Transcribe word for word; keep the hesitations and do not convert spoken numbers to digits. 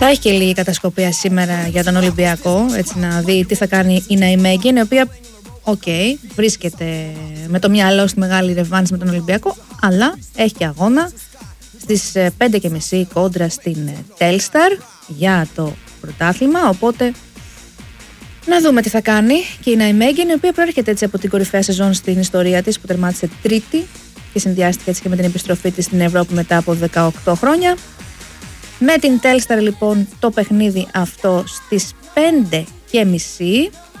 Θα έχει και λίγη κατασκοπία σήμερα για τον Ολυμπιακό, έτσι να δει τι θα κάνει η Ναϊμέγγεν, η οποία, οκ, okay, βρίσκεται με το μυαλό στη μεγάλη ρευάνς με τον Ολυμπιακό, αλλά έχει και αγώνα στις πέντε και μισή κόντρα στην Telstar για το πρωτάθλημα, οπότε να δούμε τι θα κάνει και η Ναϊμέγγεν, η οποία προέρχεται έτσι από την κορυφαία σεζόν στην ιστορία της, που τερμάτισε τρίτη και συνδυάστηκε έτσι και με την επιστροφή της στην Ευρώπη μετά από δεκαοκτώ χρόνια. Με την Telstar λοιπόν το παιχνίδι αυτό στις πέντε και μισή